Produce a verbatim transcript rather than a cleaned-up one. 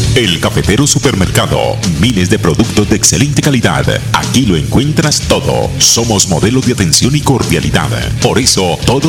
El Cafetero Supermercado. Miles de productos de excelente calidad. Aquí lo encuentras todo. Somos modelo de atención y cordialidad. Por eso, todos